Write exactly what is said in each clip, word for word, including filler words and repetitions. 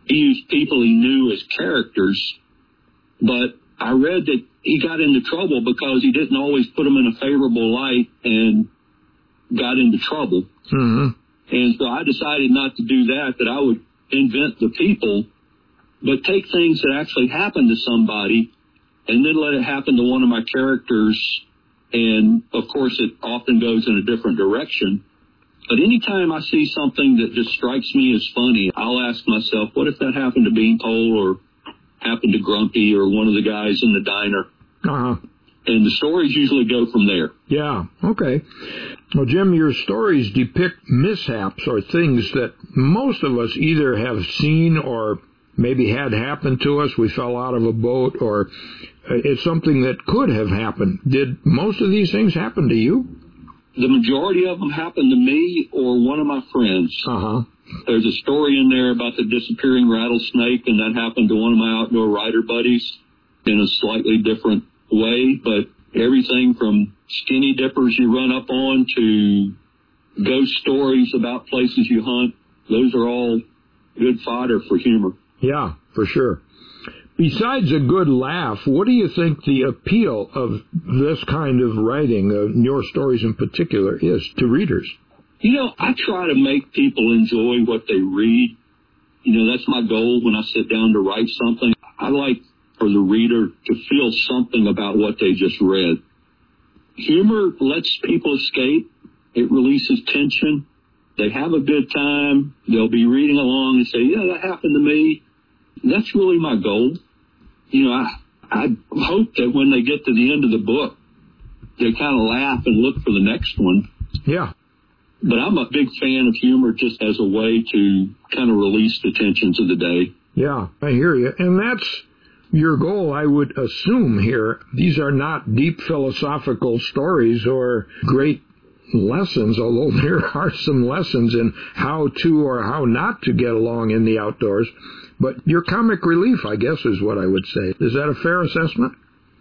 he used people he knew as characters, but I read that he got into trouble because he didn't always put them in a favorable light and got into trouble. Mm-hmm. And so I decided not to do that, that I would invent the people, but take things that actually happened to somebody and then let it happen to one of my characters. And, of course, it often goes in a different direction. But anytime I see something that just strikes me as funny, I'll ask myself, what if that happened to Beanpole or happened to Grumpy or one of the guys in the diner? Uh-huh. And the stories usually go from there. Yeah, okay. Well, Jim, your stories depict mishaps or things that most of us either have seen or maybe had happened to us. We fell out of a boat, or it's something that could have happened. Did most of these things happen to you? The majority of them happened to me or one of my friends. Uh-huh. There's a story in there about the disappearing rattlesnake, and that happened to one of my outdoor writer buddies in a slightly different way, but everything from skinny dippers you run up on to ghost stories about places you hunt, those are all good fodder for humor. Yeah, for sure. Besides a good laugh, what do you think the appeal of this kind of writing, uh, your stories in particular, is to readers? You know, I try to make people enjoy what they read. You know, that's my goal when I sit down to write something. I like for the reader to feel something about what they just read. Humor lets people escape. It releases tension. They have a good time. They'll be reading along and say, yeah, that happened to me. That's really my goal. You know, I, I hope that when they get to the end of the book, they kind of laugh and look for the next one. Yeah. But I'm a big fan of humor just as a way to kind of release the tensions of the day. Yeah, I hear you. And that's your goal, I would assume here. These are not deep philosophical stories or great lessons, although there are some lessons in how to or how not to get along in the outdoors. But your comic relief, I guess, is what I would say. Is that a fair assessment?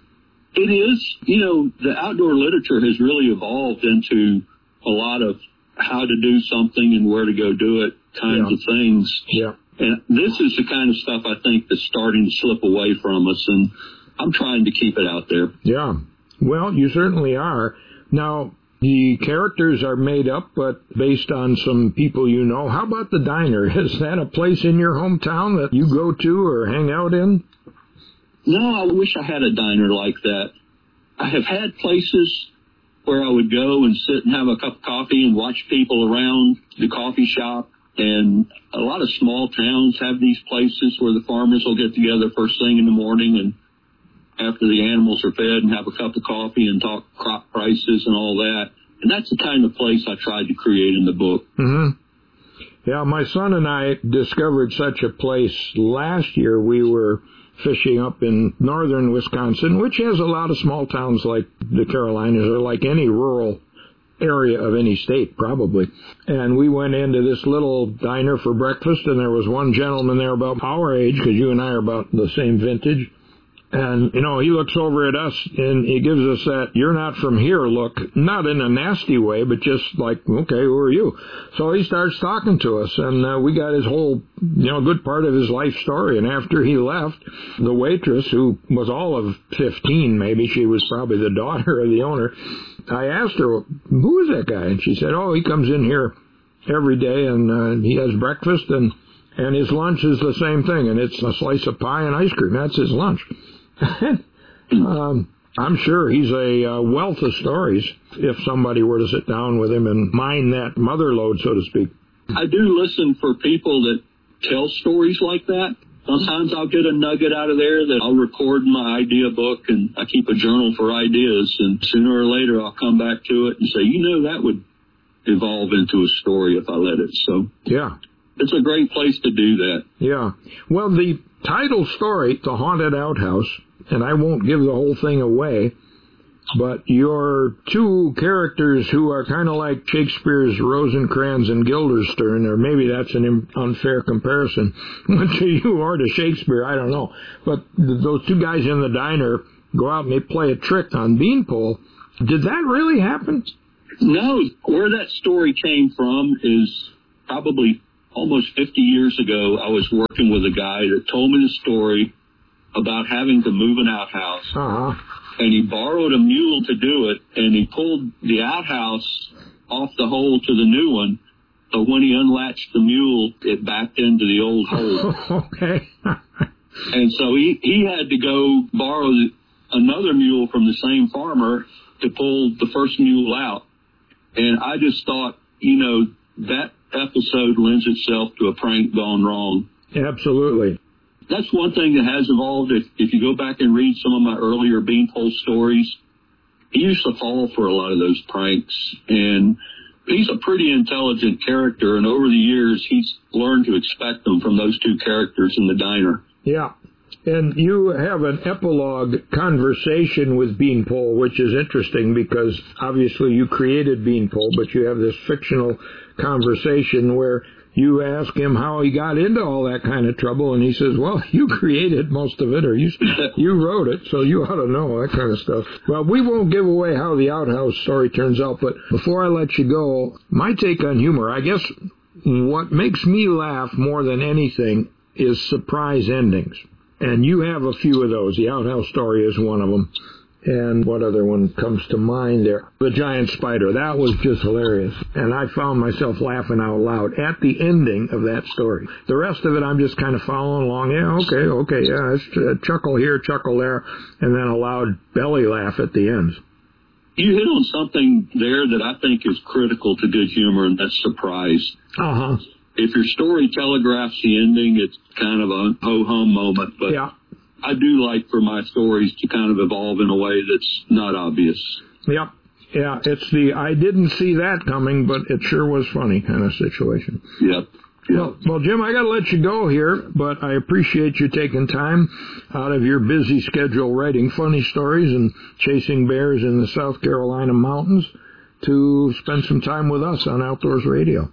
It is. You know, the outdoor literature has really evolved into a lot of how to do something and where to go do it kinds yeah. of things. Yeah. And this is the kind of stuff I think that's starting to slip away from us, and I'm trying to keep it out there. Yeah. Well, you certainly are. Now, the characters are made up, but based on some people you know. How about the diner? Is that a place in your hometown that you go to or hang out in? No, I wish I had a diner like that. I have had places where I would go and sit and have a cup of coffee and watch people around the coffee shop. And a lot of small towns have these places where the farmers will get together first thing in the morning and after the animals are fed and have a cup of coffee and talk crop prices and all that. And that's the kind of place I tried to create in the book. Mm-hmm. Yeah, my son and I discovered such a place last year. We were fishing up in northern Wisconsin, which has a lot of small towns like the Carolinas or like any rural area of any state, probably. And we went into this little diner for breakfast, and there was one gentleman there about our age, because you and I are about the same vintage. And, you know, he looks over at us, and he gives us that "you're not from here" look, not in a nasty way, but just like, okay, who are you? So he starts talking to us, and uh, we got his whole, you know, good part of his life story. And after he left, the waitress, who was all of fifteen, maybe, she was probably the daughter of the owner, I asked her, who is that guy? And she said, oh, he comes in here every day, and uh, he has breakfast, and, and his lunch is the same thing, and it's a slice of pie and ice cream. That's his lunch. um, I'm sure he's a uh, wealth of stories if somebody were to sit down with him and mine that mother lode, so to speak. I do listen for people that tell stories like that. Sometimes I'll get a nugget out of there that I'll record in my idea book, and I keep a journal for ideas, and sooner or later I'll come back to it and say, you know, that would evolve into a story if I let it. So yeah, it's a great place to do that. Yeah. Well, the title story, The Haunted Outhouse, and I won't give the whole thing away, but your two characters who are kind of like Shakespeare's Rosencrantz and Guildenstern, or maybe that's an unfair comparison to you or to Shakespeare, I don't know. But those two guys in the diner go out and they play a trick on Beanpole. Did that really happen? No. Where that story came from is probably almost fifty years ago, I was working with a guy that told me the story about having to move an outhouse. Uh-huh. And he borrowed a mule to do it, and he pulled the outhouse off the hole to the new one. But when he unlatched the mule, it backed into the old hole. Okay. And so he, he had to go borrow another mule from the same farmer to pull the first mule out. And I just thought, you know, that episode lends itself to a prank gone wrong. Absolutely. That's one thing that has evolved. If, if you go back and read some of my earlier Beanpole stories, he used to fall for a lot of those pranks. And he's a pretty intelligent character, and over the years, he's learned to expect them from those two characters in the diner. Yeah. And you have an epilogue conversation with Beanpole, which is interesting because obviously you created Beanpole, but you have this fictional conversation where you ask him how he got into all that kind of trouble, and he says, well, you created most of it, or you you wrote it, so you ought to know, that kind of stuff. Well, we won't give away how the outhouse story turns out, but before I let you go, my take on humor, I guess what makes me laugh more than anything is surprise endings. And you have a few of those. The outhouse story is one of them. And what other one comes to mind there? The giant spider. That was just hilarious. And I found myself laughing out loud at the ending of that story. The rest of it, I'm just kind of following along. Yeah, okay, okay, yeah, it's a chuckle here, chuckle there, and then a loud belly laugh at the ends. You hit on something there that I think is critical to good humor, and that's surprise. Uh-huh. If your story telegraphs the ending, it's kind of a ho-hum moment. But yeah. I do like for my stories to kind of evolve in a way that's not obvious. Yep. Yeah, it's the I didn't see that coming, but it sure was funny kind of situation. Yep. Yep. Well, well, Jim, I got to let you go here, but I appreciate you taking time out of your busy schedule writing funny stories and chasing bears in the South Carolina mountains to spend some time with us on Outdoors Radio.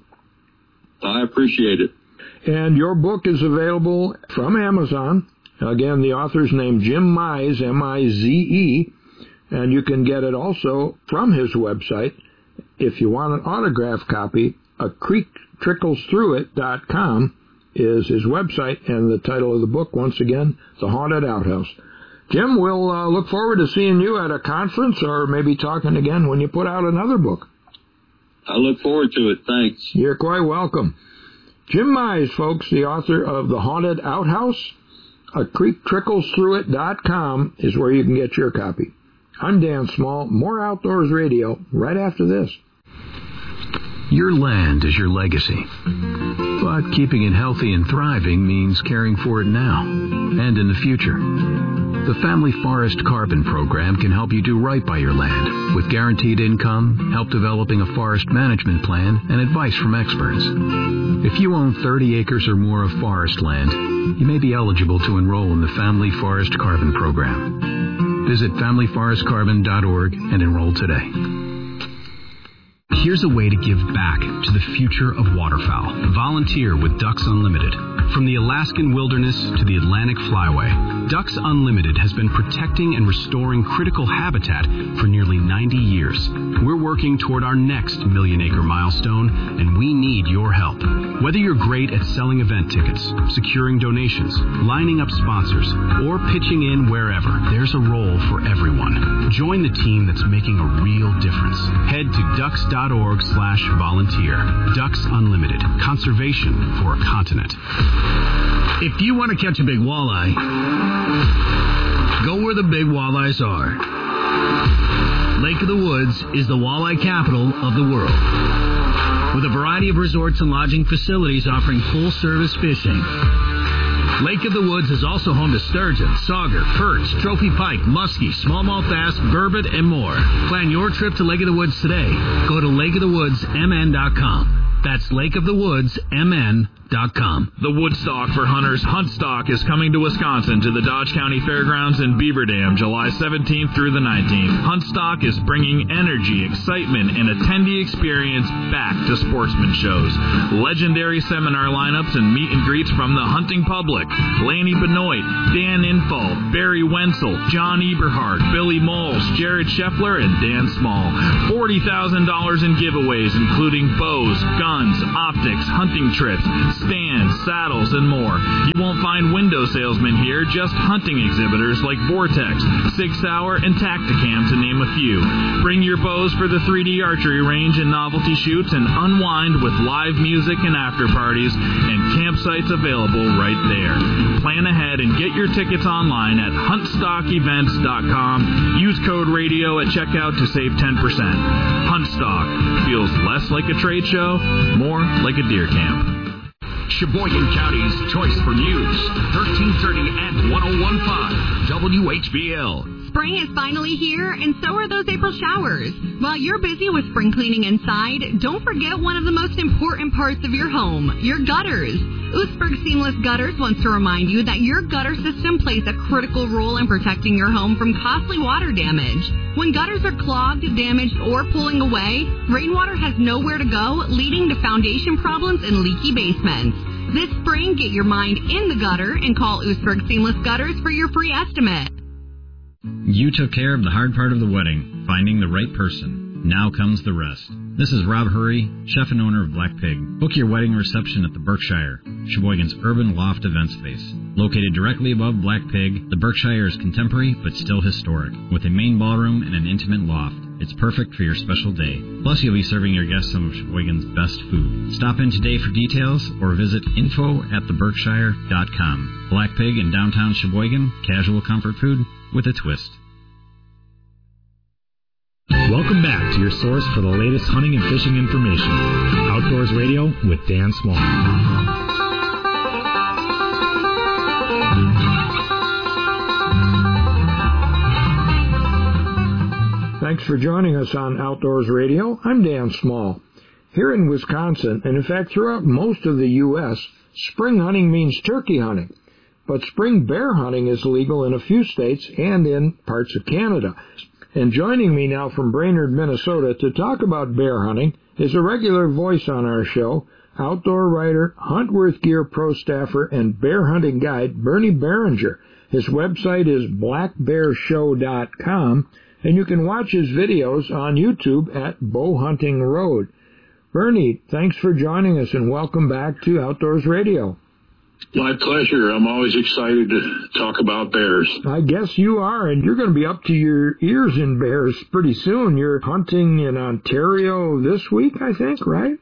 I appreciate it. And your book is available from Amazon. Again, the author's name, Jim Mize, M I Z E, and you can get it also from his website. If you want an autographed copy, a creek trickles through it dot com is his website, and the title of the book, once again, The Haunted Outhouse. Jim, we'll uh, look forward to seeing you at a conference or maybe talking again when you put out another book. I look forward to it. Thanks. You're quite welcome. Jim Mize, folks, the author of The Haunted Outhouse. A creek trickles through it dot com is where you can get your copy. I'm Dan Small. More Outdoors Radio right after this. Your land is your legacy. But keeping it healthy and thriving means caring for it now and in the future. The Family Forest Carbon Program can help you do right by your land with guaranteed income, help developing a forest management plan, and advice from experts. If you own thirty acres or more of forest land, you may be eligible to enroll in the Family Forest Carbon Program. Visit family forest carbon dot org and enroll today. Here's a way to give back to the future of waterfowl. Volunteer with Ducks Unlimited. From the Alaskan wilderness to the Atlantic flyway, Ducks Unlimited has been protecting and restoring critical habitat for nearly ninety years. We're working toward our next million-acre milestone, and we need your help. Whether you're great at selling event tickets, securing donations, lining up sponsors, or pitching in wherever, there's a role for everyone. Join the team that's making a real difference. Head to ducks dot org slash volunteer. Ducks Unlimited. Conservation for a continent. If you want to catch a big walleye, go where the big walleyes are. Lake of the Woods is the walleye capital of the world, with a variety of resorts and lodging facilities offering full-service fishing. Lake of the Woods is also home to sturgeon, sauger, perch, trophy pike, muskie, smallmouth bass, burbot, and more. Plan your trip to Lake of the Woods today. Go to lake of the woods m n dot com. That's lake of the woods m n dot com. The Woodstock for Hunters Huntstock is coming to Wisconsin to the Dodge County Fairgrounds in Beaver Dam July seventeenth through the nineteenth. Huntstock is bringing energy, excitement, and attendee experience back to sportsman shows. Legendary seminar lineups and meet and greets from the hunting public. Laney Benoit, Dan Infalt, Barry Wenzel, John Eberhard, Billy Moles, Jared Scheffler, and Dan Small. forty thousand dollars in giveaways, including bows, guns, guns, optics, hunting trips, stands, saddles, and more. You won't find window salesmen here, just hunting exhibitors like Vortex, Sig Sauer, and Tacticam, to name a few. Bring your bows for the three D archery range and novelty shoots and unwind with live music and after parties and campsites available right there. Plan ahead and get your tickets online at hunt stock events dot com. Use code radio at checkout to save ten percent. Huntstock feels less like a trade show, more like a deer camp. Sheboygan County's choice for news, thirteen thirty and one oh one point five W H B L. Spring is finally here, and so are those April showers. While you're busy with spring cleaning inside, don't forget one of the most important parts of your home, your gutters. Oostburg Seamless Gutters wants to remind you that your gutter system plays a critical role in protecting your home from costly water damage. When gutters are clogged, damaged, or pulling away, rainwater has nowhere to go, leading to foundation problems and leaky basements. This spring, get your mind in the gutter and call Oostburg Seamless Gutters for your free estimate. You took care of the hard part of the wedding, finding the right person. Now comes the rest. This is Rob Hurry, chef and owner of Black Pig. Book your wedding reception at the Berkshire, Sheboygan's urban loft event space. Located directly above Black Pig, the Berkshire is contemporary but still historic, with a main ballroom and an intimate loft. It's perfect for your special day. Plus, you'll be serving your guests some of Sheboygan's best food. Stop in today for details or visit info at the berkshire dot com. Black Pig in downtown Sheboygan, casual comfort food with a twist. Welcome back to your source for the latest hunting and fishing information. Outdoors Radio with Dan Small. Thanks for joining us on Outdoors Radio. I'm Dan Small. Here in Wisconsin, and in fact throughout most of the U S, spring hunting means turkey hunting. But spring bear hunting is legal in a few states and in parts of Canada. And joining me now from Brainerd, Minnesota, to talk about bear hunting is a regular voice on our show, outdoor writer, Huntworth Gear pro staffer, and bear hunting guide, Bernie Behringer. His website is black bear show dot com, and you can watch his videos on YouTube at Bow Hunting Road. Bernie, thanks for joining us, and welcome back to Outdoors Radio. My pleasure. I'm always excited to talk about bears. I guess you are, and you're going to be up to your ears in bears pretty soon. You're hunting in Ontario this week, I think, right?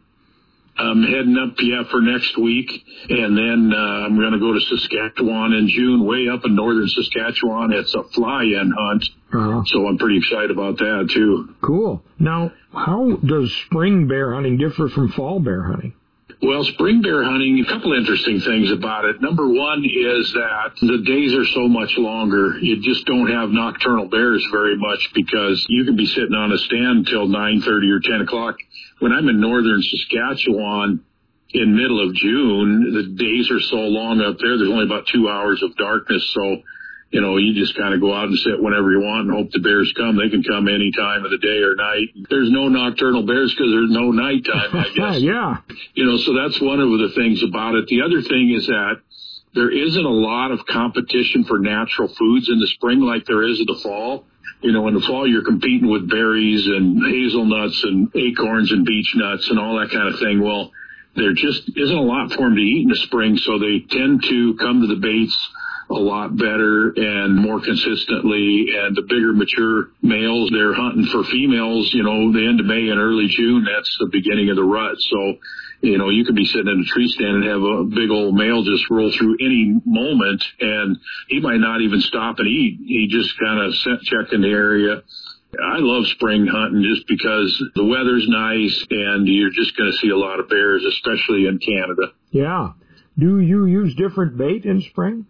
I'm heading up, yeah, for next week, and then uh, I'm going to go to Saskatchewan in June, way up in northern Saskatchewan. It's a fly-in hunt, uh-huh. So I'm pretty excited about that, too. Cool. Now, how does spring bear hunting differ from fall bear hunting? Well, spring bear hunting, a couple interesting things about it. Number one is that the days are so much longer. You just don't have nocturnal bears very much because you can be sitting on a stand until nine thirty or ten o'clock. When I'm in northern Saskatchewan in middle of June, the days are so long up there, there's only about two hours of darkness. So, you know, you just kind of go out and sit whenever you want and hope the bears come. They can come any time of the day or night. There's no nocturnal bears because there's no nighttime, I guess. Yeah. You know, so that's one of the things about it. The other thing is that there isn't a lot of competition for natural foods in the spring like there is in the fall. You know, in the fall, you're competing with berries and hazelnuts and acorns and beech nuts and all that kind of thing. Well, there just isn't a lot for them to eat in the spring, so they tend to come to the baits a lot better and more consistently. And the bigger mature males, they're hunting for females, you know, the end of May and early June. That's the beginning of the rut. So, you know, you could be sitting in a tree stand and have a big old male just roll through any moment, and he might not even stop and eat. He just kind of check in the area. I love spring hunting just because the weather's nice and you're just going to see a lot of bears, especially in Canada. Yeah. Do you use different bait in spring?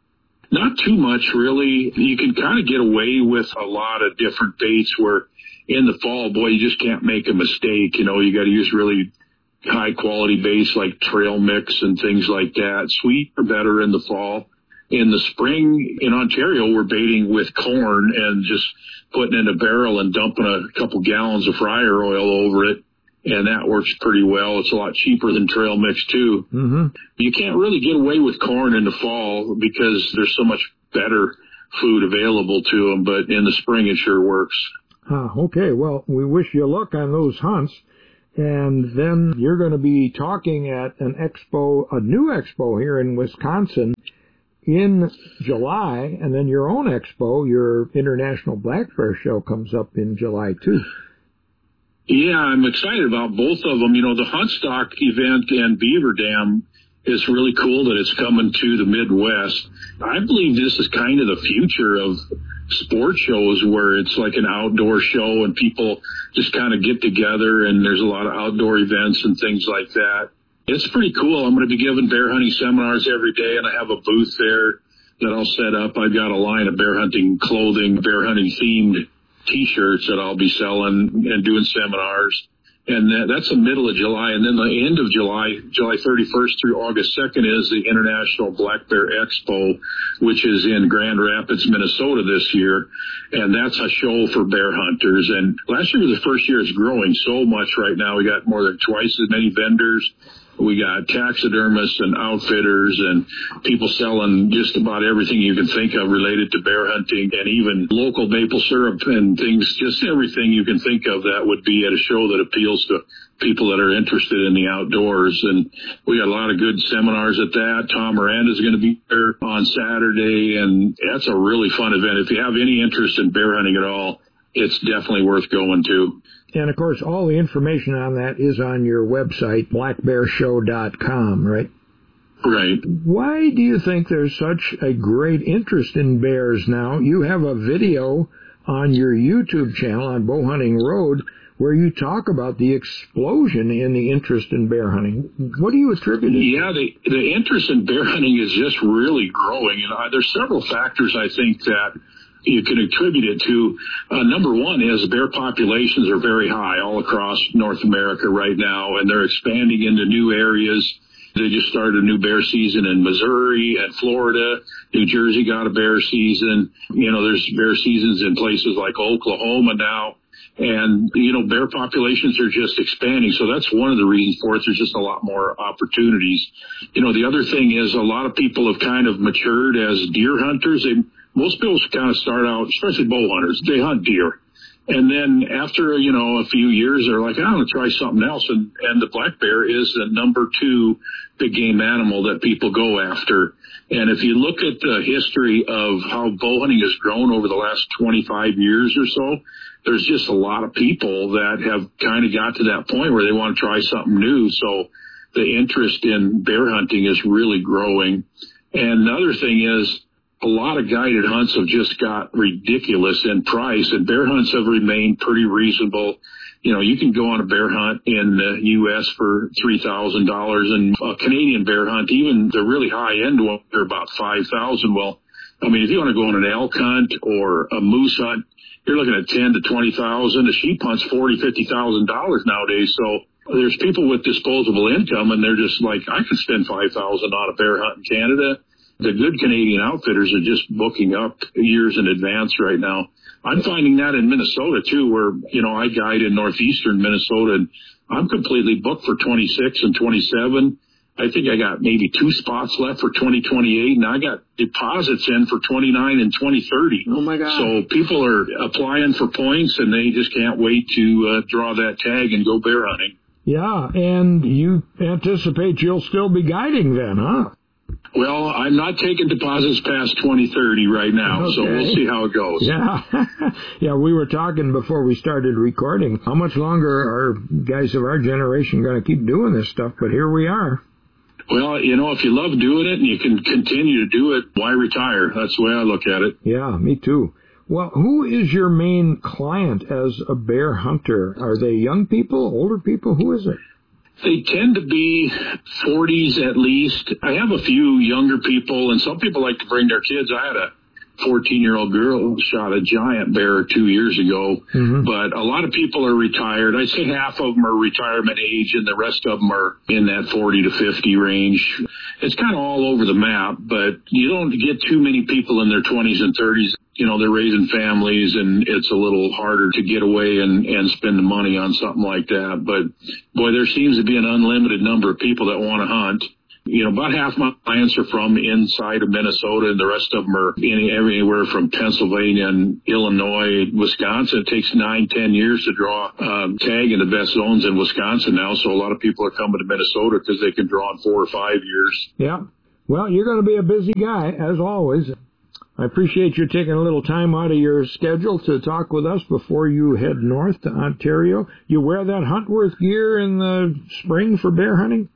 Not too much, really. You can kind of get away with a lot of different baits where in the fall, boy, you just can't make a mistake. You know, you got to use really high quality baits like trail mix and things like that. Sweet are better in the fall. In the spring in Ontario, we're baiting with corn and just putting in a barrel and dumping a couple gallons of fryer oil over it. And that works pretty well. It's a lot cheaper than trail mix, too. Mm-hmm. You can't really get away with corn in the fall because there's so much better food available to them. But in the spring, it sure works. Ah, okay. Well, we wish you luck on those hunts. And then you're going to be talking at an expo, a new expo here in Wisconsin in July, and then your own expo, your International Black Bear Show, comes up in July too. Yeah, I'm excited about both of them. You know, the Huntstock event in Beaver Dam is really cool that it's coming to the Midwest. I believe this is kind of the future of sports shows, where it's like an outdoor show and people just kind of get together, and there's a lot of outdoor events and things like that. It's pretty cool. I'm going to be giving bear hunting seminars every day, and I have a booth there that I'll set up. I've got a line of bear hunting clothing, bear hunting themed T-shirts that I'll be selling and doing seminars. And that, that's the middle of July. And then the end of July, July thirty-first through August second, is the International Black Bear Expo, which is in Grand Rapids, Minnesota this year. And that's a show for bear hunters. And last year was the first year it's growing so much right now. We got more than twice as many vendors. We got taxidermists and outfitters and people selling just about everything you can think of related to bear hunting, and even local maple syrup and things, just everything you can think of that would be at a show that appeals to people that are interested in the outdoors. And we got a lot of good seminars at that. Tom Miranda is going to be there on Saturday, and that's a really fun event. If you have any interest in bear hunting at all, it's definitely worth going to. And, of course, all the information on that is on your website, black bear show dot com, right? Right. Why do you think there's such a great interest in bears now? You have a video on your YouTube channel on Bow Hunting Road where you talk about the explosion in the interest in bear hunting. What do you attribute it to? Yeah, the, the interest in bear hunting is just really growing. And uh, there's several factors, I think, that you can attribute it to. Uh, number one is bear populations are very high all across North America right now, and they're expanding into new areas. They just started a new bear season in Missouri and Florida. New Jersey got a bear season. You know, there's bear seasons in places like Oklahoma now. And, you know, bear populations are just expanding. So that's one of the reasons for it. There's just a lot more opportunities. You know, the other thing is a lot of people have kind of matured as deer hunters. They Most people kind of start out, especially bow hunters, they hunt deer. And then after, you know, a few years, they're like, I want to try something else. And, and the black bear is the number two big game animal that people go after. And if you look at the history of how bow hunting has grown over the last twenty-five years or so, there's just a lot of people that have kind of got to that point where they want to try something new. So the interest in bear hunting is really growing. And the other thing is, a lot of guided hunts have just got ridiculous in price, and bear hunts have remained pretty reasonable. You know, you can go on a bear hunt in the U S for three thousand dollars, and a Canadian bear hunt, even the really high-end ones, are about five thousand dollars. Well, I mean, if you want to go on an elk hunt or a moose hunt, you're looking at ten thousand to twenty thousand dollars. A sheep hunt's forty thousand dollars, fifty thousand dollars nowadays. So there's people with disposable income, and they're just like, I could spend five thousand dollars on a bear hunt in Canada. The good Canadian outfitters are just booking up years in advance right now. I'm finding that in Minnesota, too, where, you know, I guide in northeastern Minnesota, and I'm completely booked for twenty-six and twenty-seven. I think I got maybe two spots left for twenty twenty-eight, and I got deposits in for twenty-nine and twenty thirty. Oh, my God. So people are applying for points, and they just can't wait to uh, draw that tag and go bear hunting. Yeah, and you anticipate you'll still be guiding then, huh? Well, I'm not taking deposits past twenty thirty right now, okay. So we'll see how it goes. Yeah, yeah. We were talking before we started recording. How much longer are guys of our generation going to keep doing this stuff? But here we are. Well, you know, if you love doing it and you can continue to do it, why retire? That's the way I look at it. Yeah, me too. Well, who is your main client as a bear hunter? Are they young people, older people? Who is it? They tend to be forties at least. I have a few younger people, and some people like to bring their kids. I had a fourteen-year-old girl who shot a giant bear two years ago, mm-hmm. But a lot of people are retired. I'd say half of them are retirement age, and the rest of them are in that forty to fifty range. It's kind of all over the map, but you don't get too many people in their twenties and thirties. You know, they're raising families, and it's a little harder to get away and, and spend the money on something like that. But, boy, there seems to be an unlimited number of people that want to hunt. You know, about half my clients are from inside of Minnesota, and the rest of them are in everywhere from Pennsylvania and Illinois, Wisconsin. It takes nine, ten years to draw a tag in the best zones in Wisconsin now, so a lot of people are coming to Minnesota because they can draw in four or five years. Yeah. Well, you're going to be a busy guy, as always. I appreciate you taking a little time out of your schedule to talk with us before you head north to Ontario. You wear that Huntworth gear in the spring for bear hunting?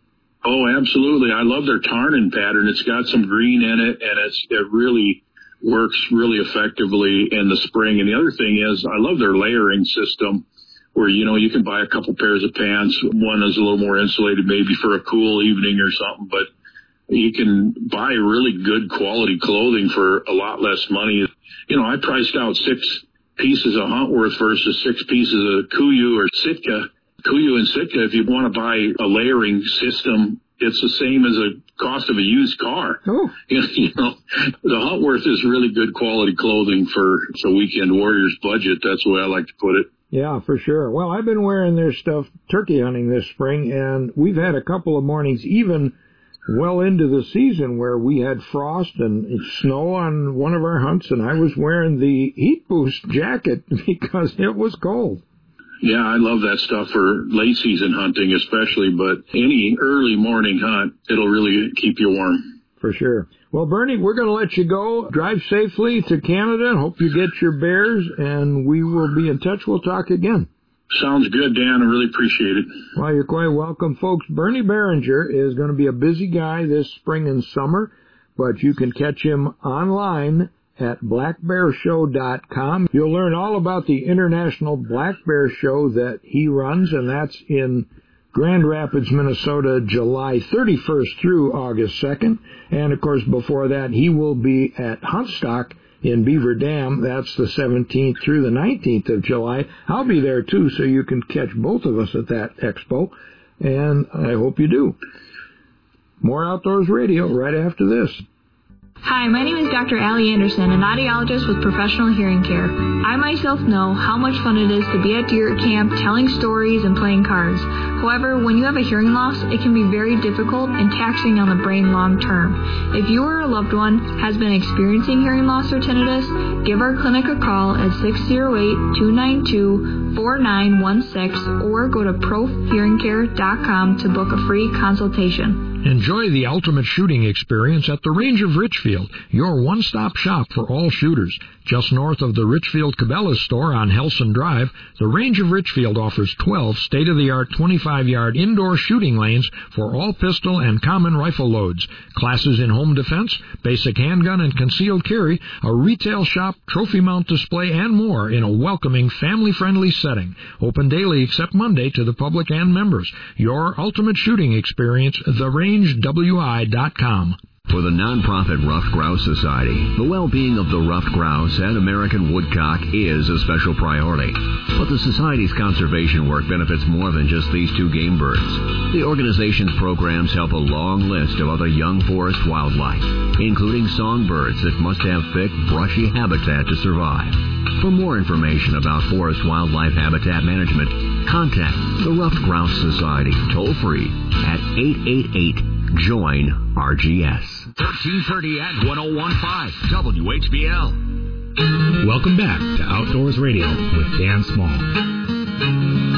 Oh, absolutely. I love their tarnin pattern. It's got some green in it, and it's it really works really effectively in the spring. And the other thing is I love their layering system where, you know, you can buy a couple pairs of pants. One is a little more insulated maybe for a cool evening or something, but you can buy really good quality clothing for a lot less money. You know, I priced out six pieces of Huntworth versus six pieces of Kuiu or Sitka. Kuiu and Sitka, if you want to buy a layering system, it's the same as the cost of a used car. Oh. You know, the Huntworth is really good quality clothing for a weekend warrior's budget. That's the way I like to put it. Yeah, for sure. Well, I've been wearing their stuff turkey hunting this spring, and we've had a couple of mornings, even well into the season, where we had frost and snow on one of our hunts, and I was wearing the heat boost jacket because it was cold. Yeah, I love that stuff for late season hunting especially, but any early morning hunt, it'll really keep you warm. For sure. Well, Bernie, we're going to let you go. Drive safely to Canada. Hope you get your bears, and we will be in touch. We'll talk again. Sounds good, Dan. I really appreciate it. Well, you're quite welcome, folks. Bernie Behringer is going to be a busy guy this spring and summer, but you can catch him online at black bear show dot com. You'll learn all about the International Black Bear Show that he runs, and that's in Grand Rapids, Minnesota, July thirty-first through August second. And, of course, before that, he will be at Huntstock in Beaver Dam. That's the seventeenth through the nineteenth of July. I'll be there, too, so you can catch both of us at that expo, and I hope you do. More Outdoors Radio right after this. Hi, my name is Doctor Allie Anderson, an audiologist with Professional Hearing Care. I myself know how much fun it is to be at deer camp telling stories and playing cards. However, when you have a hearing loss, it can be very difficult and taxing on the brain long term. If you or a loved one has been experiencing hearing loss or tinnitus, give our clinic a call at six oh eight, two nine two, four nine one six or go to prof hearing care dot com to book a free consultation. Enjoy the ultimate shooting experience at the Range of Richfield, your one-stop shop for all shooters. Just north of the Richfield Cabela's store on Helson Drive, the Range of Richfield offers twelve state-of-the-art twenty-five yard indoor shooting lanes for all pistol and common rifle loads, classes in home defense, basic handgun and concealed carry, a retail shop, trophy mount display, and more in a welcoming, family-friendly setting. Open daily except Monday to the public and members. Your ultimate shooting experience, the range w i dot com. For the nonprofit Ruffed Grouse Society, the well-being of the ruffed grouse and American woodcock is a special priority. But the Society's conservation work benefits more than just these two game birds. The organization's programs help a long list of other young forest wildlife, including songbirds that must have thick, brushy habitat to survive. For more information about forest wildlife habitat management, contact the Ruffed Grouse Society toll-free at eight eight eight, join R G S. thirteen thirty at one oh one point five W H B L. Welcome back to Outdoors Radio with Dan Small.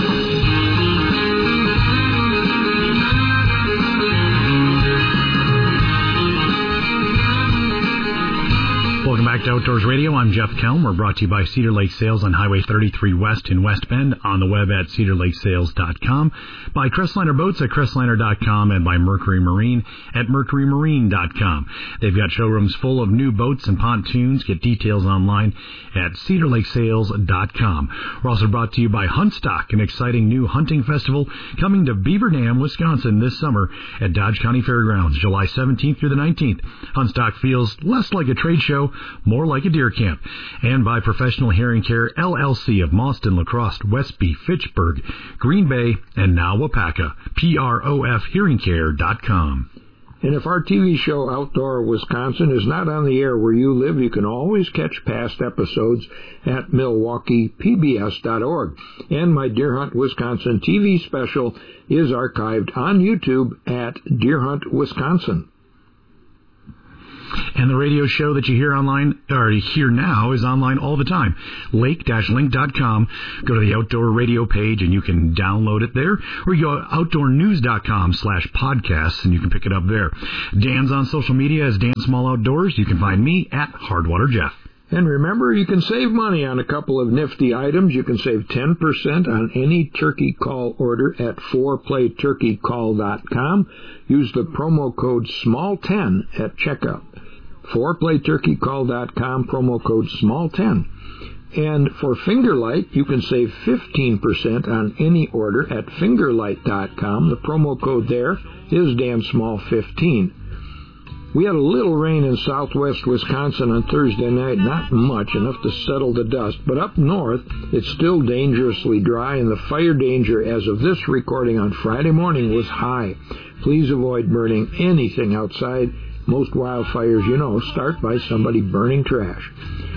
Welcome back to Outdoors Radio. I'm Jeff Kelm. We're brought to you by Cedar Lake Sales on Highway thirty-three West in West Bend, on the web at cedar lake sales dot com, by Crestliner Boats at crestliner dot com, and by Mercury Marine at mercury marine dot com. They've got showrooms full of new boats and pontoons. Get details online at cedar lake sales dot com. We're also brought to you by Huntstock, an exciting new hunting festival coming to Beaver Dam, Wisconsin this summer at Dodge County Fairgrounds, July seventeenth through the nineteenth. Huntstock feels less like a trade show, more like a deer camp. And by Professional Hearing Care, L L C of Mauston, La Crosse, Westby, Fitchburg, Green Bay, and now Wapaka. P R O F hearing care dot com. And if our T V show Outdoor Wisconsin is not on the air where you live, you can always catch past episodes at Milwaukee P B S dot org. And my Deer Hunt Wisconsin T V special is archived on YouTube at Deer Hunt Wisconsin. And the radio show that you hear online, or hear now, is online all the time. lake dash link dot com. Go to the Outdoor Radio page, and you can download it there. Or you go to outdoor news dot com slash podcasts, and you can pick it up there. Dan's on social media as Dan Small Outdoors. You can find me at Hardwater Jeff. And remember, you can save money on a couple of nifty items. You can save ten percent on any turkey call order at four play turkey call dot com. Use the promo code small ten at checkout. four play turkey call dot com, promo code small ten. And for Fingerlight, you can save fifteen percent on any order at fingerlight dot com. The promo code there is Dan Small fifteen. We had a little rain in southwest Wisconsin on Thursday night, not much, enough to settle the dust. But up north, it's still dangerously dry, and the fire danger as of this recording on Friday morning was high. Please avoid burning anything outside. Most wildfires, you know, start by somebody burning trash.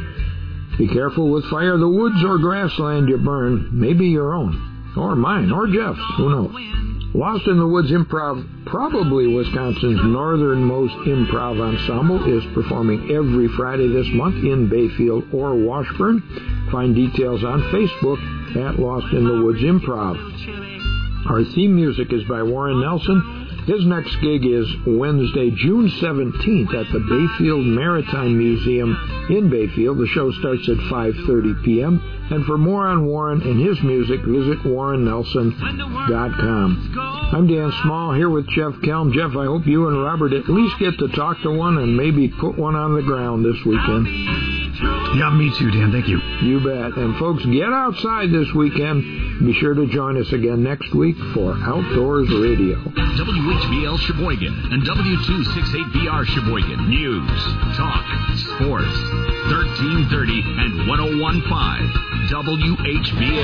Be careful with fire. The woods or grassland you burn, maybe your own, or mine, or Jeff's, who knows. Lost in the Woods Improv, probably Wisconsin's northernmost improv ensemble, is performing every Friday this month in Bayfield or Washburn. Find details on Facebook at Lost in the Woods Improv. Our theme music is by Warren Nelson. His next gig is Wednesday, June seventeenth at the Bayfield Maritime Museum in Bayfield. The show starts at five thirty p.m. And for more on Warren and his music, visit warren nelson dot com. I'm Dan Small here with Jeff Kelm. Jeff, I hope you and Robert at least get to talk to one and maybe put one on the ground this weekend. Yeah, me too, Dan. Thank you. You bet. And folks, get outside this weekend. Be sure to join us again next week for Outdoors Radio. W H B L Sheboygan and W two sixty-eight B R Sheboygan. News, talk, sports. thirteen thirty and one oh one point five W H B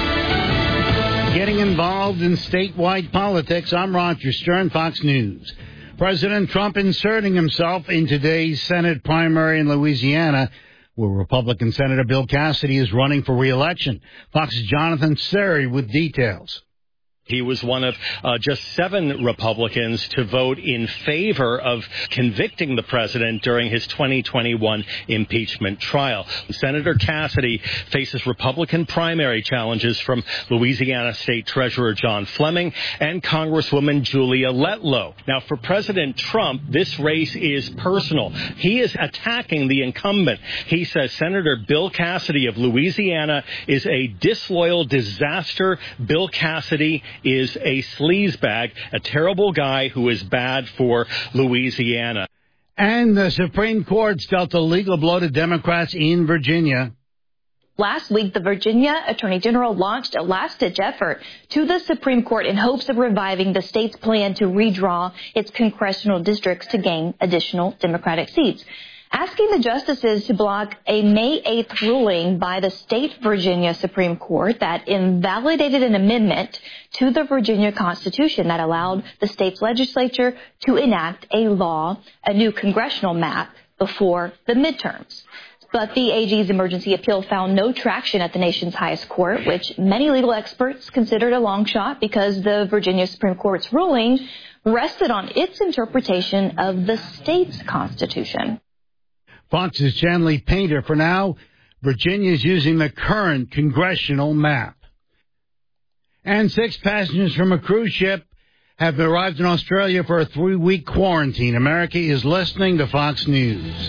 L. Getting involved in statewide politics, I'm Roger Stern, Fox News. President Trump inserting himself in today's Senate primary in Louisiana, where Republican Senator Bill Cassidy is running for re-election. Fox's Jonathan Seri with details. He was one of uh, just seven Republicans to vote in favor of convicting the president during his twenty twenty-one impeachment trial. Senator Cassidy faces Republican primary challenges from Louisiana State Treasurer John Fleming and Congresswoman Julia Letlow. Now, for President Trump, this race is personal. He is attacking the incumbent. He says Senator Bill Cassidy of Louisiana is a disloyal disaster. Bill Cassidy is a sleazebag, a terrible guy who is bad for Louisiana. And the Supreme Court's dealt a legal blow to Democrats in Virginia. Last week, the Virginia Attorney General launched a last-ditch effort to the Supreme Court in hopes of reviving the state's plan to redraw its congressional districts to gain additional Democratic seats, asking the justices to block a May eighth ruling by the state Virginia Supreme Court that invalidated an amendment to the Virginia Constitution that allowed the state's legislature to enact a law, a new congressional map, before the midterms. But the A G's emergency appeal found no traction at the nation's highest court, which many legal experts considered a long shot because the Virginia Supreme Court's ruling rested on its interpretation of the state's constitution. Fox's Chanley Painter. For now, Virginia is using the current congressional map. And six passengers from a cruise ship have arrived in Australia for a three-week quarantine. America is listening to Fox News.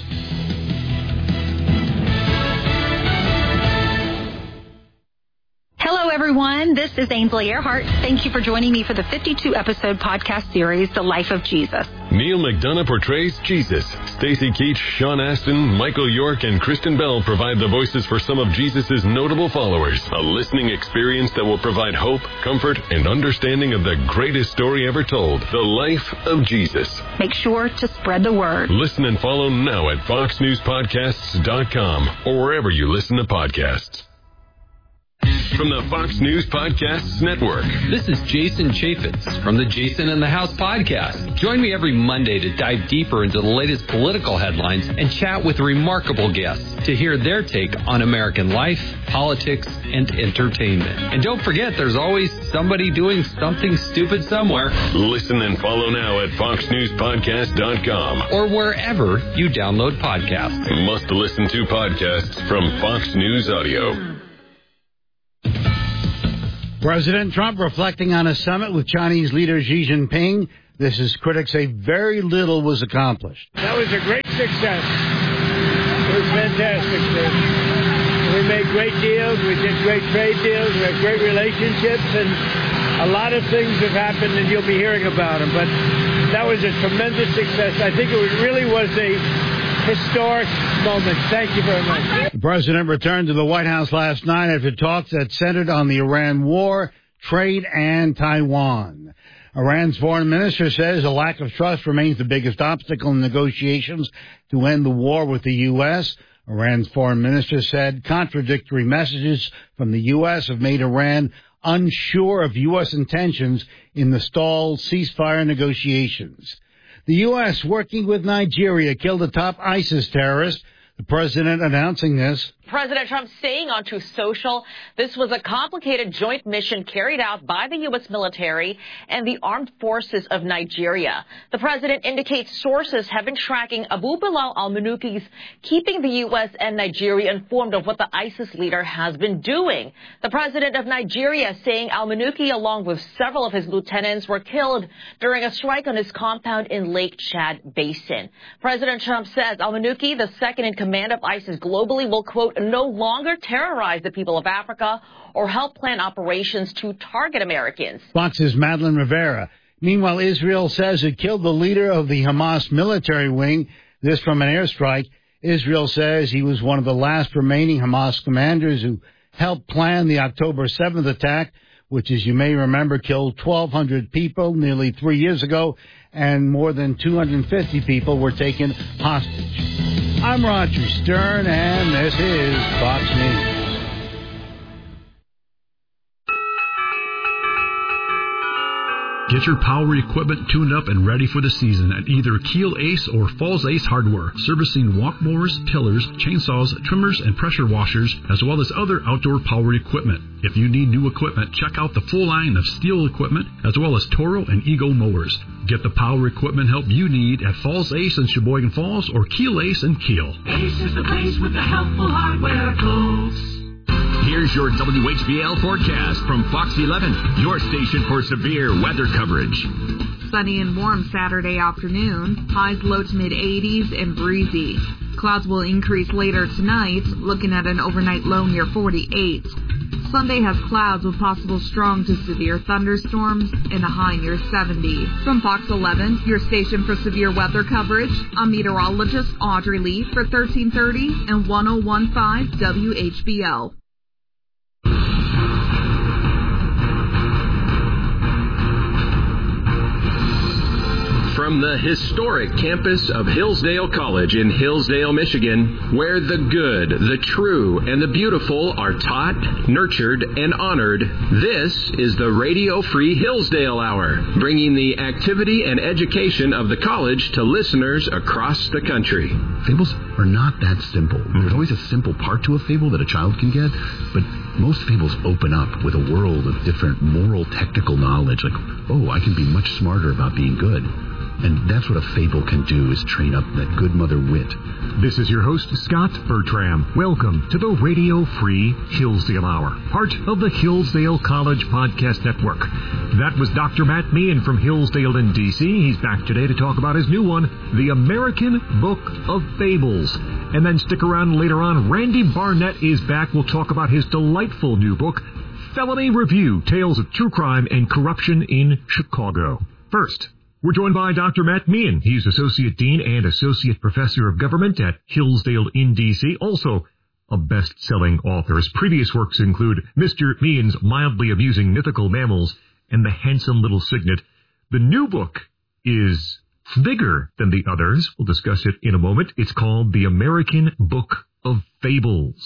Hello, everyone. This is Ainsley Earhart. Thank you for joining me for the fifty-two episode podcast series, The Life of Jesus. Neil McDonough portrays Jesus. Stacey Keach, Sean Astin, Michael York, and Kristen Bell provide the voices for some of Jesus' notable followers. A listening experience that will provide hope, comfort, and understanding of the greatest story ever told, The Life of Jesus. Make sure to spread the word. Listen and follow now at fox news podcasts dot com or wherever you listen to podcasts. from the Fox News Podcasts Network. This is Jason Chaffetz from the Jason in the House podcast. Join me every Monday to dive deeper into the latest political headlines and chat with remarkable guests to hear their take on American life, politics, and entertainment. And don't forget, there's always somebody doing something stupid somewhere. Listen and follow now at fox news podcast dot com or wherever you download podcasts. Must listen to podcasts from Fox News Audio. President Trump reflecting on a summit with Chinese leader Xi Jinping. This is critics say very little was accomplished. That was a great success. It was fantastic. We made great deals. We did great trade deals. We had great relationships. And a lot of things have happened, and you'll be hearing about them. But that was a tremendous success. I think it really was a historic moment. Thank you very much. The president returned to the White House last night after talks that centered on the Iran war, trade, and Taiwan. Iran's foreign minister says a lack of trust remains the biggest obstacle in negotiations to end the war with the U S. Iran's foreign minister said contradictory messages from the U S have made Iran unsure of U S intentions in the stalled ceasefire negotiations. The U S, working with Nigeria, killed a top ISIS terrorist. The president announcing this. President Trump saying on Truth Social, this was a complicated joint mission carried out by the U S military and the armed forces of Nigeria. The president indicates sources have been tracking Abu Bilal al-Manuki's, keeping the U S and Nigeria informed of what the ISIS leader has been doing. The president of Nigeria saying al-Manuki, along with several of his lieutenants, were killed during a strike on his compound in Lake Chad Basin. President Trump says al-Manuki, the second in command of ISIS globally, will, quote, no longer terrorize the people of Africa or help plan operations to target Americans. Fox's Madeline Rivera. Meanwhile, Israel says it killed the leader of the Hamas military wing. This from an airstrike. Israel says he was one of the last remaining Hamas commanders who helped plan the October seventh attack, which, as you may remember, killed twelve hundred people nearly three years ago, and more than two hundred fifty people were taken hostage. I'm Roger Stern, and this is Fox News. Get your power equipment tuned up and ready for the season at either Keel Ace or Falls Ace Hardware, servicing walk mowers, tillers, chainsaws, trimmers, and pressure washers, as well as other outdoor power equipment. If you need new equipment, check out the full line of steel equipment, as well as Toro and Eagle mowers. Get the power equipment help you need at Falls Ace in Sheboygan Falls or Keel Ace in Keel. Ace is the place with the helpful hardware clothes. Here's your W H B L forecast from Fox eleven, your station for severe weather coverage. Sunny and warm Saturday afternoon, highs low to mid eighties and breezy. Clouds will increase later tonight, looking at an overnight low near forty-eight. Sunday has clouds with possible strong to severe thunderstorms and a high near seventy. From Fox eleven, your station for severe weather coverage, I'm meteorologist Audrey Lee for thirteen thirty and ten fifteen W H B L. From the historic campus of Hillsdale College in Hillsdale, Michigan, where the good, the true, and the beautiful are taught, nurtured, and honored, this is the Radio Free Hillsdale Hour, bringing the activity and education of the college to listeners across the country. Fables are not that simple. There's always a simple part to a fable that a child can get, but most fables open up with a world of different moral, technical knowledge, like, oh, I can be much smarter about being good. And that's what a fable can do, is train up that good mother wit. This is your host, Scott Bertram. Welcome to the Radio Free Hillsdale Hour, part of the Hillsdale College Podcast Network. That was Doctor Matt Meehan from Hillsdale in D C He's back today to talk about his new one, The American Book of Fables. And then stick around later on. Randy Barnett is back. We'll talk about his delightful new book, Felony Review, Tales of True Crime and Corruption in Chicago. First, we're joined by Doctor Matt Meehan. He's Associate Dean and Associate Professor of Government at Hillsdale in D C, also a best-selling author. His previous works include Mister Meehan's Mildly Amusing Mythical Mammals and The Handsome Little Cygnet. The new book is bigger than the others. We'll discuss it in a moment. It's called The American Book of Fables.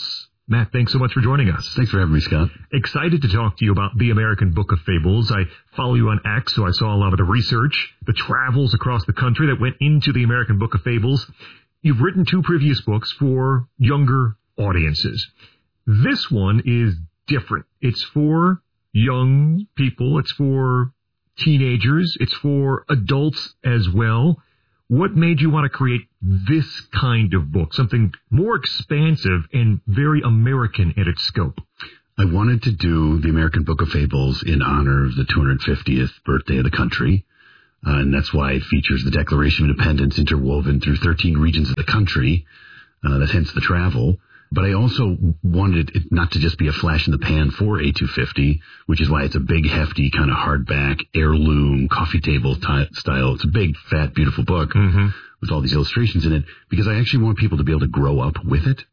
Matt, thanks so much for joining us. Thanks for having me, Scott. Excited to talk to you about the American Book of Fables. I follow you on X, so I saw a lot of the research, the travels across the country that went into the American Book of Fables. You've written two previous books for younger audiences. This one is different. It's for young people. It's for teenagers. It's for adults as well. What made you want to create this kind of book, something more expansive and very American at its scope? I wanted to do the American Book of Fables in honor of the two hundred fiftieth birthday of the country. Uh, and that's why it features the Declaration of Independence interwoven through thirteen regions of the country. Uh, that's hence the travel. But I also wanted it not to just be a flash in the pan for A two fifty, which is why it's a big, hefty, kind of hardback, heirloom, coffee table t- style. It's a big, fat, beautiful book mm-hmm. with all these illustrations in it, because I actually want people to be able to grow up with it.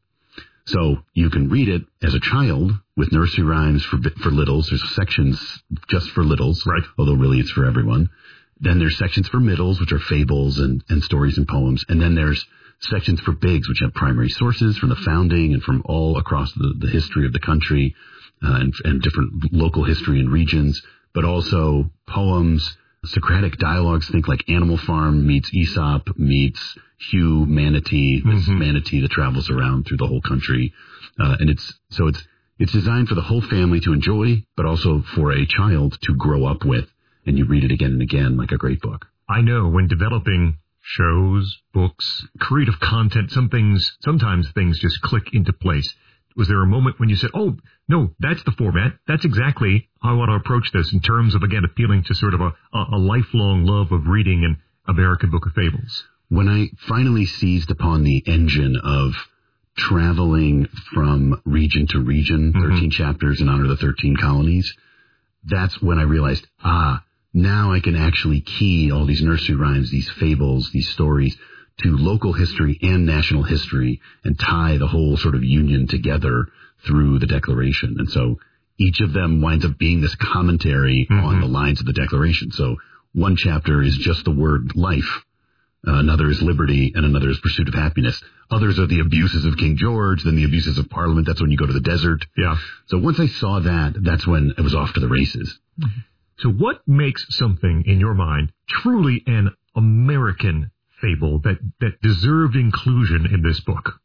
So you can read it as a child with nursery rhymes for for littles. There's sections just for littles, right? Although really it's for everyone. Then there's sections for middles, which are fables and, and stories and poems. And then there's sections for bigs, which have primary sources from the founding and from all across the, the history of the country uh, and, and different local history and regions, but also poems, Socratic dialogues. Think like Animal Farm meets Aesop meets Hugh Manatee, this mm-hmm. manatee that travels around through the whole country. Uh, and it's so it's it's designed for the whole family to enjoy, but also for a child to grow up with. And you read it again and again like a great book. I know when developing shows, books, creative content, some things, sometimes things just click into place. Was there a moment when you said, oh, no, that's the format. That's exactly how I want to approach this in terms of, again, appealing to sort of a, a lifelong love of reading an American Book of Fables? When I finally seized upon the engine of traveling from region to region, mm-hmm. thirteen chapters in honor of the thirteen colonies, that's when I realized, ah, now I can actually key all these nursery rhymes, these fables, these stories to local history and national history and tie the whole sort of union together through the Declaration. And so each of them winds up being this commentary mm-hmm. on the lines of the Declaration. So one chapter is just the word life. Uh, another is liberty, and another is pursuit of happiness. Others are the abuses of King George, then the abuses of Parliament. That's when you go to the desert. Yeah. So once I saw that, that's when it was off to the races. Mm-hmm. So what makes something, in your mind, truly an American fable that, that deserved inclusion in this book?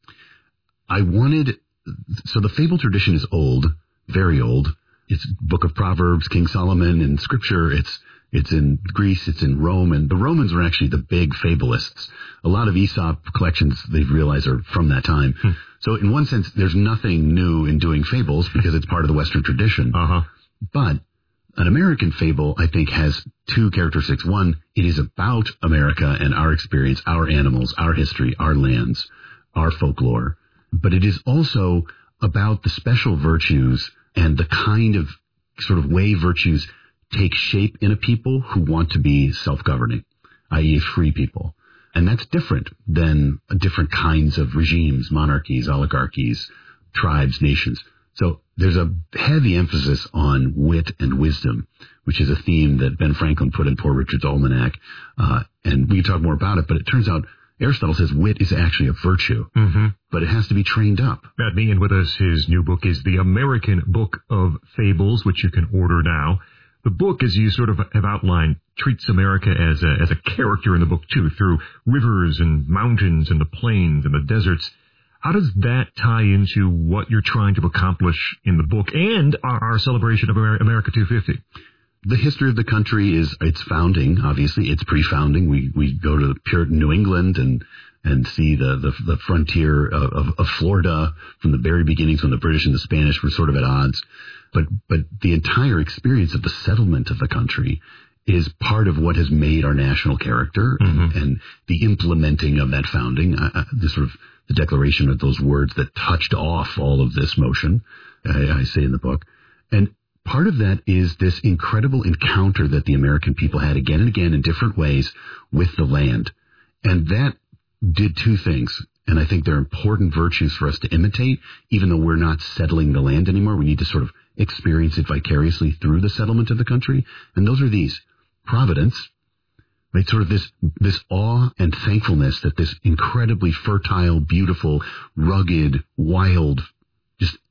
I wanted, so the fable tradition is old, very old. It's Book of Proverbs, King Solomon, in Scripture. It's it's in Greece, it's in Rome, and the Romans were actually the big fablists. A lot of Aesop collections, they've realized, are from that time. Hmm. So in one sense, there's nothing new in doing fables because it's part of the Western tradition. Uh-huh. But an American fable, I think, has two characteristics. One, it is about America and our experience, our animals, our history, our lands, our folklore. But it is also about the special virtues and the kind of sort of way virtues take shape in a people who want to be self-governing, that is free people. And that's different than different kinds of regimes, monarchies, oligarchies, tribes, nations. So there's a heavy emphasis on wit and wisdom, which is a theme that Ben Franklin put in Poor Richard's Almanac. Uh, and we can talk more about it, but it turns out Aristotle says wit is actually a virtue, mm-hmm. but it has to be trained up. Matt Meehan with us. His new book is The American Book of Fables, which you can order now. The book, as you sort of have outlined, treats America as a, as a character in the book, too, through rivers and mountains and the plains and the deserts. How does that tie into what you're trying to accomplish in the book and our, our celebration of America two fifty? The history of the country is its founding, obviously. It's pre-founding. We we go to Puritan New England and and see the, the, the frontier of, of, of Florida from the very beginnings when the British and the Spanish were sort of at odds. But but the entire experience of the settlement of the country is part of what has made our national character, mm-hmm. and, and the implementing of that founding, uh, the sort of the declaration of those words that touched off all of this motion, I, I say in the book. And part of that is this incredible encounter that the American people had again and again in different ways with the land. And that did two things. And I think they're important virtues for us to imitate, even though we're not settling the land anymore. We need to sort of experience it vicariously through the settlement of the country. And those are these: providence, right? Sort of this, this awe and thankfulness that this incredibly fertile, beautiful, rugged, wild, just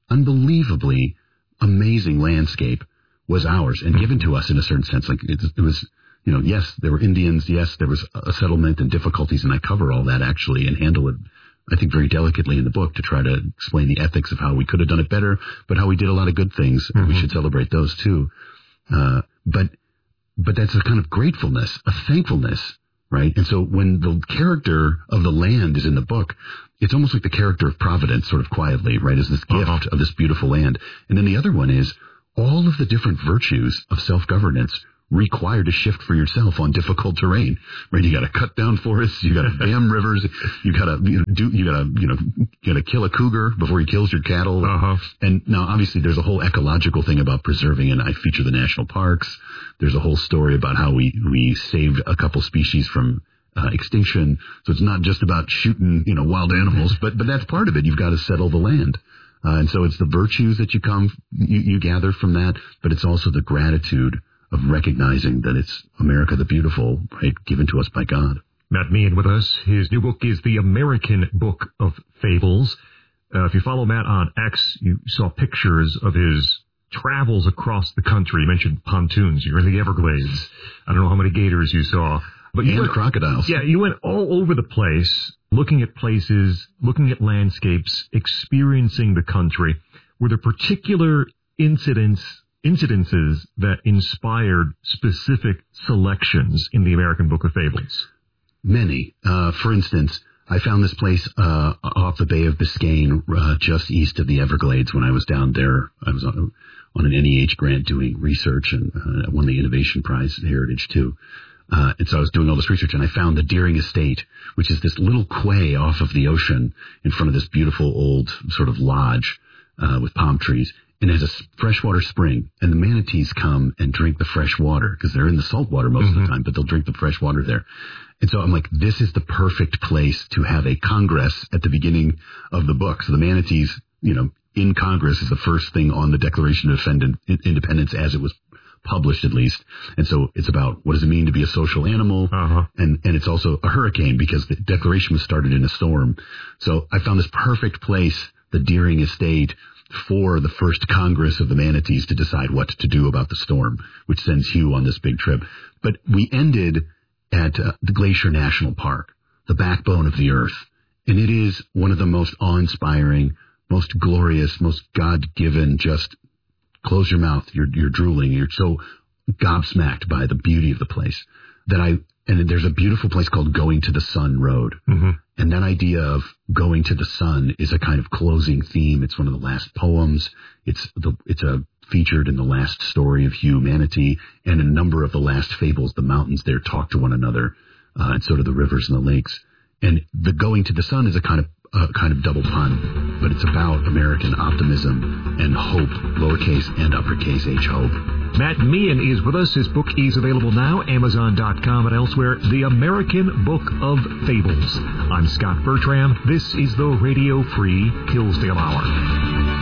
unbelievably amazing landscape was ours and given to us in a certain sense. Like it, it was, you know, yes, there were Indians. Yes, there was a settlement and difficulties, and I cover all that actually and handle it, I think, very delicately in the book to try to explain the ethics of how we could have done it better, but how we did a lot of good things. Mm-hmm. And we should celebrate those too. Uh, but, but that's a kind of gratefulness, a thankfulness, right? And so when the character of the land is in the book, it's almost like the character of Providence, sort of quietly, right? As this gift uh-huh. of this beautiful land. And then the other one is all of the different virtues of self-governance required to shift for yourself on difficult terrain, right? You got to cut down forests, you got to dam rivers, you got to you know, do, you got to you know, got to kill a cougar before he kills your cattle. Uh-huh. And now, obviously, there's a whole ecological thing about preserving, and I feature the national parks. There's a whole story about how we we saved a couple species from uh, extinction. So it's not just about shooting, you know, wild animals, but but that's part of it. You've got to settle the land. Uh, and so it's the virtues that you come you, you gather from that, but it's also the gratitude of recognizing that it's America the Beautiful, right, given to us by God. Matt Meehan with us. His new book is The American Book of Fables. Uh, if you follow Matt on X, you saw pictures of his travels across the country. You mentioned pontoons. You're in the Everglades. I don't know how many gators you saw. But you and went, crocodiles. Yeah, you went all over the place, looking at places, looking at landscapes, experiencing the country. Were there particular incidents incidences that inspired specific selections in the American Book of Fables? Many. Uh, for instance, I found this place uh, off the Bay of Biscayne, uh, just east of the Everglades when I was down there. I was on, on an N E H grant doing research and uh, won the Innovation Prize at Heritage, too. Uh, and so I was doing all this research, and I found the Deering Estate, which is this little quay off of the ocean in front of this beautiful old sort of lodge uh, with palm trees. And it has a freshwater spring, and the manatees come and drink the fresh water because they're in the salt water most mm-hmm. of the time, but they'll drink the fresh water there. And so I'm like, this is the perfect place to have a Congress at the beginning of the book. So the manatees, you know, in Congress is the first thing on the Declaration of Independence as it was published, at least. And so it's about what does it mean to be a social animal? Uh-huh. And, and it's also a hurricane because the Declaration was started in a storm. So I found this perfect place, the Deering Estate, for the first Congress of the manatees to decide what to do about the storm, which sends Hugh on this big trip. But we ended at uh, the Glacier National Park, the backbone of the earth. And it is one of the most awe-inspiring, most glorious, most God-given, just close your mouth, you're, you're drooling, you're so gobsmacked by the beauty of the place that I, and there's a beautiful place called Going to the Sun Road. Mm-hmm. And that idea of going to the sun is a kind of closing theme. It's one of the last poems. It's the, it's a featured in the last story of humanity and a number of the last fables. The mountains there talk to one another, uh, and so do the rivers and the lakes. And the going to the sun is a kind of a kind of double pun, but it's about American optimism and hope, lowercase and uppercase H, hope. Matt Meehan is with us. His book is available now, Amazon dot com and elsewhere. The American Book of Fables. I'm Scott Bertram. This is the Radio Free Hillsdale Hour.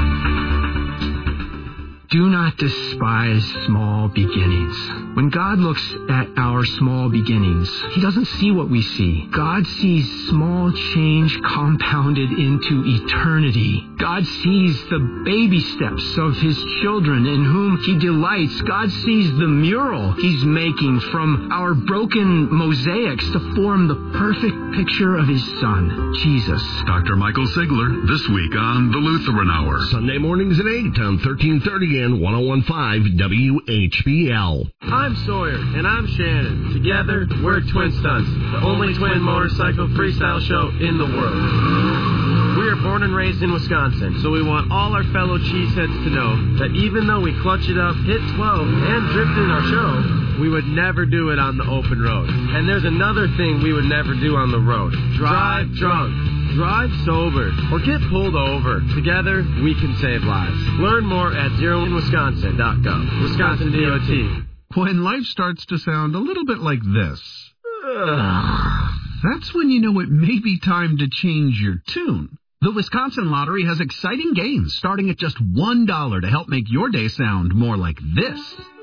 Do not despise small beginnings. When God looks at our small beginnings, He doesn't see what we see. God sees small change compounded into eternity. God sees the baby steps of His children in whom He delights. God sees the mural He's making from our broken mosaics to form the perfect picture of His Son, Jesus. Doctor Michael Sigler, this week on The Lutheran Hour. Sunday mornings at eight on thirteen thirty and one oh one point five W H B L. I'm Sawyer, and I'm Shannon. Together, we're Twin Stunts, the only twin motorcycle freestyle show in the world. We are born and raised in Wisconsin, so we want all our fellow cheeseheads to know that even though we clutch it up, hit twelve, and drift in our show, we would never do it on the open road. And there's another thing we would never do on the road. Drive drunk. Drive sober or get pulled over. Together, we can save lives. Learn more at zero in wisconsin dot gov. Wisconsin D O T. When life starts to sound a little bit like this, that's when you know it may be time to change your tune. The Wisconsin Lottery has exciting games starting at just one dollar to help make your day sound more like this.